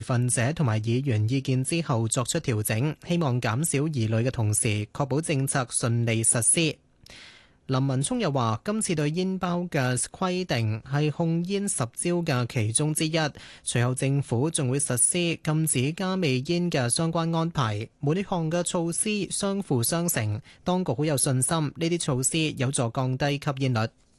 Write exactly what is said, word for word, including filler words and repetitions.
份者同埋議員意見之後作出調整，希望減少疑慮嘅同時，確保政策順利實施。林文聰又話：今次對煙包嘅規定係控煙十招嘅其中之一，隨後政府仲會實施禁止加味煙嘅相關安排。每項嘅措施相輔相成，當局好有信心呢啲措施有助降低吸煙率。